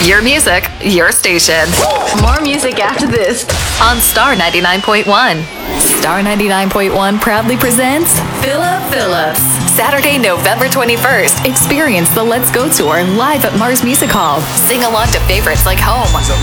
Your music, your station. More music after this On Star 99.1. Star 99.1 proudly presents Philip Phillips. Saturday, November 21st. Experience the Let's Go Tour live at Mars Music Hall. Sing along to favorites like Home,